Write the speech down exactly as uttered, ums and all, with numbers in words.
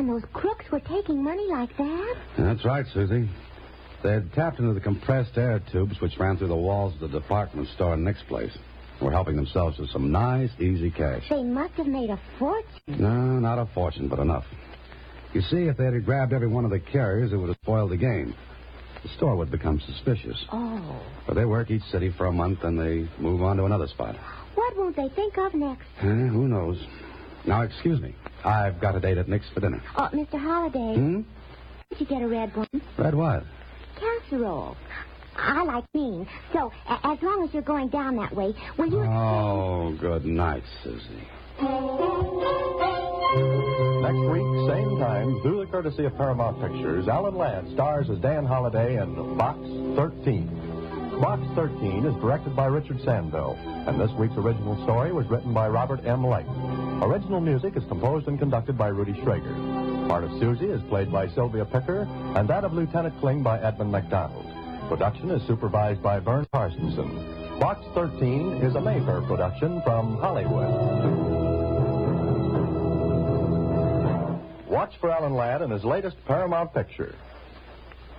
And those crooks were taking money like that? That's right, Susie. They had tapped into the compressed air tubes which ran through the walls of the department store in Nick's place. Were helping themselves to some nice, easy cash. They must have made a fortune. No, not a fortune, but enough. You see, if they had grabbed every one of the carriers, it would have spoiled the game. The store would become suspicious. Oh. But they work each city for a month, and they move on to another spot. What won't they think of next? Eh, who knows? Now, excuse me. I've got a date at Nick's for dinner. Oh, Mister Holliday. Hmm? Did you get a red one? Red what? Casserole. I like beans. So, a- as long as you're going down that way, will you... Oh, good night, Susie. Next week, same time, through the courtesy of Paramount Pictures, Alan Ladd stars as Dan Holliday in Box thirteen. Box thirteen is directed by Richard Sandville, and this week's original story was written by Robert M. Light. Original music is composed and conducted by Rudy Schrager. Part of Susie is played by Sylvia Picker, and that of Lieutenant Kling by Edmund McDonald. Production is supervised by Vern Parsonson. Box thirteen is a Mayfair production from Hollywood. Watch for Alan Ladd in his latest Paramount picture.